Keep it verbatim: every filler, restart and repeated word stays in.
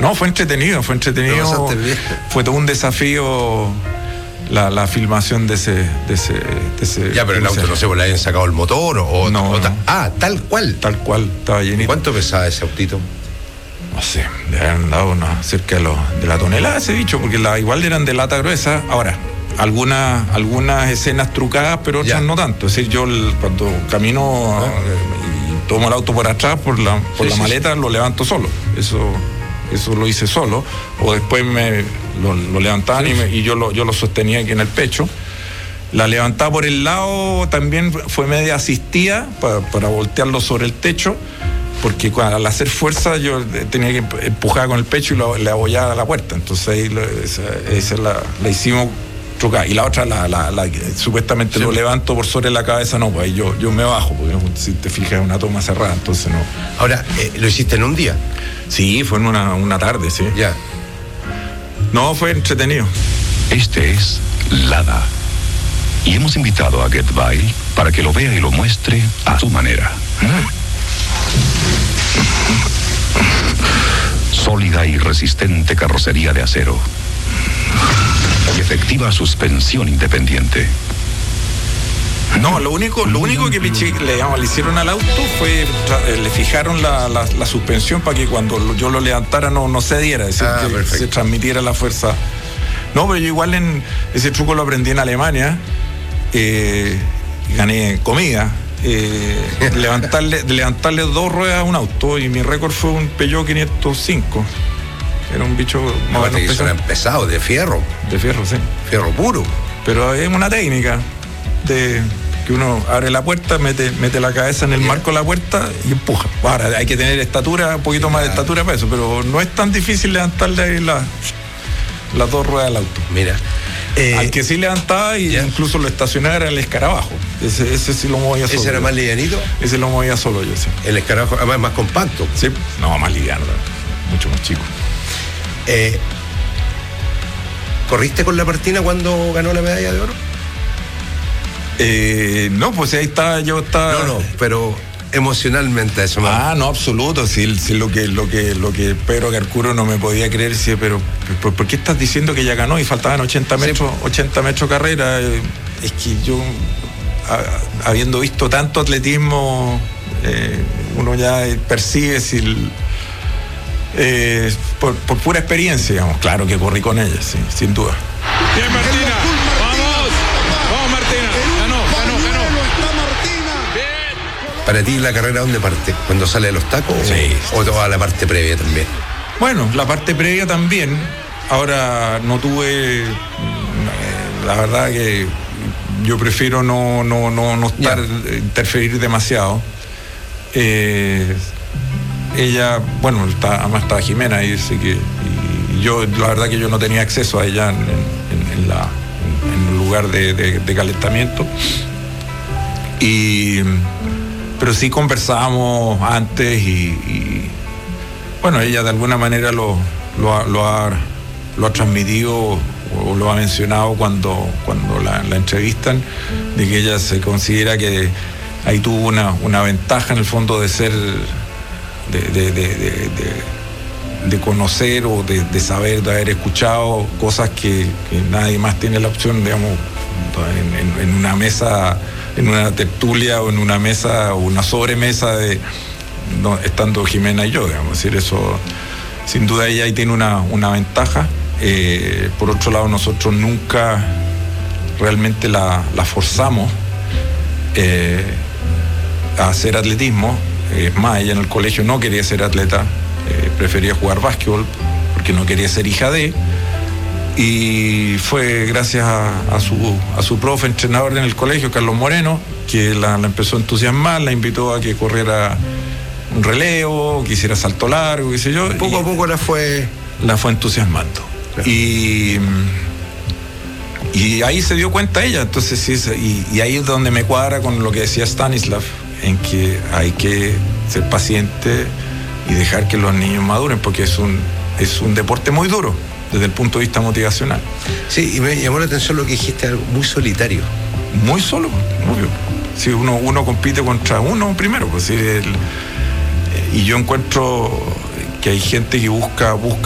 No, fue entretenido, fue entretenido. Fue todo un desafío la, la filmación de ese, de ese, de ese. Ya, pero el auto, no sé, ¿le habían sacado el motor o, no, o ta- no. Ah, tal cual. Tal cual, estaba llenito. ¿Cuánto pesaba ese autito? No sé, le habían dado una, cerca de, lo, de la tonelada ese bicho, porque la, igual eran de lata gruesa. Ahora, algunas, algunas escenas trucadas, pero otras ya. no tanto. Es decir, yo el, cuando camino ah. y tomo el auto por atrás, por la, por sí, la sí, maleta, sí. lo levanto solo. Eso, eso lo hice solo. O después me lo, lo levantaban sí. y, me, y yo, lo, yo lo sostenía aquí en el pecho. La levantaba por el lado, también fue media asistida para, para voltearlo sobre el techo, porque al hacer fuerza yo tenía que empujar con el pecho y lo, le apoyaba a la puerta. Entonces ahí lo, esa, esa la, la hicimos trucada. Y la otra, la, la, la, supuestamente sí. lo levanto por sobre la cabeza, no, pues yo, yo me bajo, porque si te fijas es una toma cerrada, entonces no. Ahora, eh, ¿lo hiciste en un día? Sí, fue en una, una tarde, sí. Ya. No, fue entretenido. Este es Lada. Y hemos invitado a Get By para que lo vea y lo muestre a su manera. Sólida y resistente carrocería de acero. Y efectiva suspensión independiente. No, lo único, lo único que Pichi, le, digamos, le hicieron al auto fue, le fijaron la, la, la suspensión para que cuando yo lo levantara no, no se diera, es decir, ah, que se transmitiera la fuerza. No, pero yo igual en ese truco lo aprendí en Alemania, eh, gané comida. Eh, levantarle, levantarle dos ruedas a un auto, y mi récord fue un Peugeot quinientos cinco. Era un bicho más o menos pesado. pesado, de fierro. De fierro, sí. Fierro puro. Pero es una técnica de que uno abre la puerta, mete, mete la cabeza en el yeah. marco de la puerta y empuja. Ahora, hay que tener estatura, un poquito más de estatura para eso, pero no es tan difícil levantarle ahí la, las dos ruedas del auto. Mira. Eh, Al que sí levantaba y yeah. incluso lo estacionaba era el escarabajo. Ese, ese sí lo movía solo. ¿Ese era más livianito? Ese lo movía solo yo, sí. El escarabajo, además, más compacto. Sí, no, más liviano, mucho más chico. Eh, ¿Corriste con la Martina cuando ganó la medalla de oro? Eh, no, pues ahí estaba, yo estaba. No, no, pero emocionalmente eso. Ah, no, absoluto. Sí, sí, lo que, lo que, lo que Pedro Carcuro no me podía creer, sí, pero ¿por, ¿por qué estás diciendo que ya ganó y faltaban ochenta metros, sí. ochenta metros carrera? Es que yo, a, habiendo visto tanto atletismo, eh, uno ya percibe si eh, por, por pura experiencia, digamos. Claro que corrí con ella, sí, sin duda. Bien, Martina. Vamos, vamos, Martina. Ganó, ganó, ganó. Está Martina. Bien. Para ti, ¿la carrera dónde parte? ¿Cuando sale de los tacos? Sí. ¿O toda la parte previa también? Bueno, la parte previa también. Ahora no tuve, la verdad que yo prefiero no, no, no, no estar, yeah. interferir demasiado. Eh, ella, bueno, está, además estaba Jimena y dice que y yo, la verdad que yo no tenía acceso a ella en, en, en, la, en el lugar de, de, de calentamiento. Y pero sí conversábamos antes y, y bueno, ella de alguna manera lo, lo, ha, lo, ha, lo ha transmitido o lo ha mencionado cuando, cuando la, la entrevistan, de que ella se considera que ahí tuvo una, una ventaja en el fondo de ser, de, de, de, de, de, de conocer o de, de saber, de haber escuchado cosas que, que nadie más tiene la opción, digamos, en, en, en una mesa, en una tertulia o en una mesa o una sobremesa de no, estando Jimena y yo, digamos. Es decir, eso sin duda ella ahí tiene una, una ventaja. Eh, por otro lado, nosotros nunca realmente la, la forzamos eh, a hacer atletismo. Es eh, más, ella en el colegio no quería ser atleta, eh, prefería jugar básquetbol porque no quería ser hija de. Y fue gracias a, a, su, a su profe entrenador en el colegio, Carlos Moreno, que la, la empezó a entusiasmar, la invitó a que corriera un relevo, que hiciera salto largo, qué sé yo. Poco a poco la fue... La fue entusiasmando. Claro. Y, y ahí se dio cuenta ella, entonces sí, y, y ahí es donde me cuadra con lo que decía Stanislav, en que hay que ser paciente y dejar que los niños maduren, porque es un, es un deporte muy duro desde el punto de vista motivacional. Sí, y me llamó la atención lo que dijiste, algo muy solitario. Muy solo, obvio. Si uno, uno compite contra uno primero, pues sí, el, y yo encuentro que hay gente que busca, busca